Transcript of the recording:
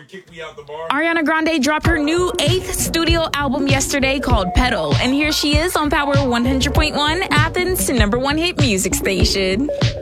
Ariana Grande dropped her new 8th studio album yesterday called Petal, and here she is on Power 100.1, Athens' #1 hit music station.